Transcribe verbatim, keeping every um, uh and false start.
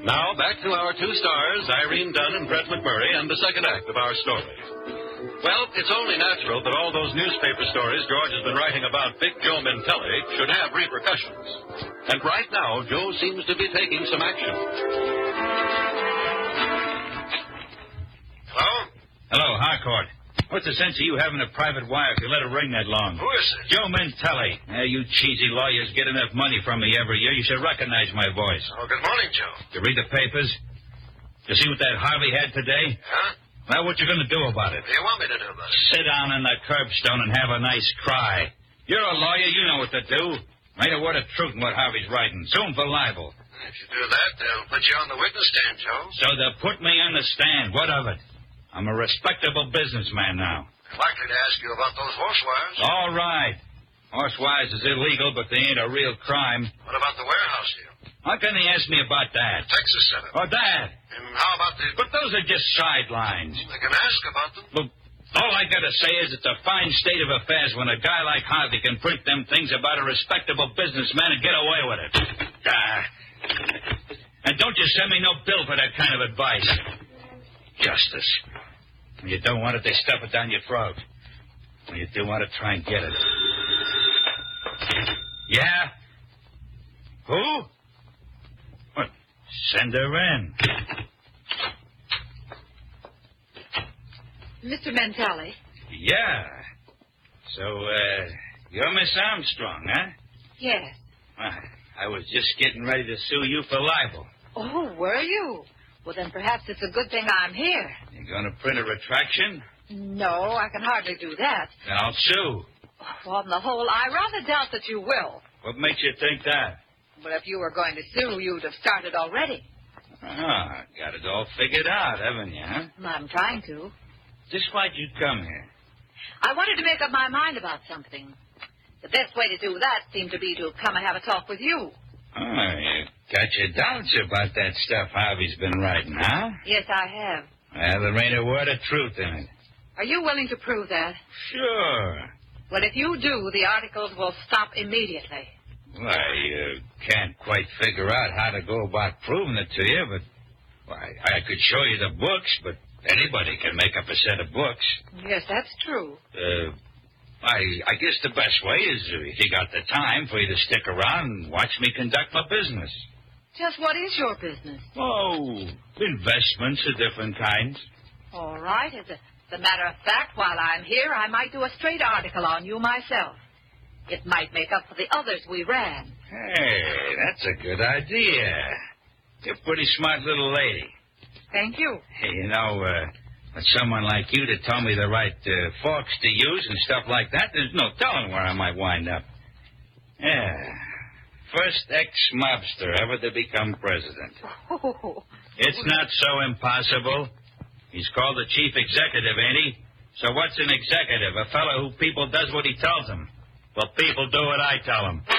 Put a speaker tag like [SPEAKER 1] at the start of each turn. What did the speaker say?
[SPEAKER 1] Now, back to our two stars, Irene Dunn and Brett McMurray, and the second act of our story. Well, it's only natural that all those newspaper stories George has been writing about Big Joe Mintelli should have repercussions. And right now, Joe seems to be taking some action.
[SPEAKER 2] Hello?
[SPEAKER 3] Hello, Harcourt. What's the sense of you having a private wire if you let it ring that long?
[SPEAKER 2] Who is it?
[SPEAKER 3] Joe Mintelli. Uh, you cheesy lawyers get enough money from me every year. You should recognize my voice.
[SPEAKER 2] Oh, good morning, Joe.
[SPEAKER 3] You read the papers? You see what that Harvey had today?
[SPEAKER 2] Huh?
[SPEAKER 3] Well, what you going to do about it?
[SPEAKER 2] What do you want me to do about it?
[SPEAKER 3] Sit down on the curbstone and have a nice cry. You're a lawyer. You know what to do. Write a word of truth in what Harvey's writing. Sue him for libel.
[SPEAKER 2] If you do that, they'll put you on the witness stand, Joe.
[SPEAKER 3] So they'll put me on the stand. What of it? I'm a respectable businessman now.
[SPEAKER 2] They're likely to ask you about those horse wires.
[SPEAKER 3] All right. Horse wires is illegal, but they ain't a real crime.
[SPEAKER 2] What about the warehouse deal?
[SPEAKER 3] How can they ask me about that?
[SPEAKER 2] Texas Senate.
[SPEAKER 3] Or that?
[SPEAKER 2] And how about the...
[SPEAKER 3] But those are just sidelines.
[SPEAKER 2] They can ask about them.
[SPEAKER 3] Well, all I gotta say is it's a fine state of affairs when a guy like Harvey can print them things about a respectable businessman and get away with it. Ah. And don't you send me no bill for that kind of advice. Justice. When you don't want it, they stuff it down your throat. When you do want it, try and get it. Yeah? Who? What? Send her in.
[SPEAKER 4] Mister Mintelli.
[SPEAKER 3] Yeah. So, uh, you're Miss Armstrong, huh?
[SPEAKER 4] Yes.
[SPEAKER 3] Well, I was just getting ready to sue you for libel.
[SPEAKER 4] Oh, were you? Well, then perhaps it's a good thing I'm here.
[SPEAKER 3] You going to print a retraction?
[SPEAKER 4] No, I can hardly do that.
[SPEAKER 3] Then I'll sue.
[SPEAKER 4] Well, on the whole, I rather doubt that you will.
[SPEAKER 3] What makes you think that?
[SPEAKER 4] But if you were going to sue, you'd have started already.
[SPEAKER 3] Ah, got it all figured out, haven't you, huh?
[SPEAKER 4] I'm trying to.
[SPEAKER 3] Just why'd you come here?
[SPEAKER 4] I wanted to make up my mind about something. The best way to do that seemed to be to come and have a talk with you.
[SPEAKER 3] Oh, you got your doubts about that stuff Harvey's been writing, huh?
[SPEAKER 4] Yes, I have.
[SPEAKER 3] Well, there ain't a word of truth in it.
[SPEAKER 4] Are you willing to prove that?
[SPEAKER 3] Sure.
[SPEAKER 4] Well, if you do, the articles will stop immediately.
[SPEAKER 3] Well, I uh, can't quite figure out how to go about proving it to you, but well, I, I could show you the books, but anybody can make up a set of books.
[SPEAKER 4] Yes, that's true.
[SPEAKER 3] Uh, I, I guess the best way is uh, if you got the time for you to stick around and watch me conduct my business.
[SPEAKER 4] Just what is your business?
[SPEAKER 3] Oh, investments of different kinds.
[SPEAKER 4] All right. As a, as a matter of fact, while I'm here, I might do a straight article on you myself. It might make up for the others we ran.
[SPEAKER 3] Hey, that's a good idea. You're a pretty smart little lady.
[SPEAKER 4] Thank you.
[SPEAKER 3] Hey, you know, uh, with someone like you to tell me the right uh, forks to use and stuff like that, there's no telling where I might wind up. Yeah. First ex-mobster ever to become president.
[SPEAKER 4] Oh.
[SPEAKER 3] It's not so impossible. He's called the chief executive, ain't he? So what's an executive? A fellow who people does what he tells them. Well, people do what I tell them.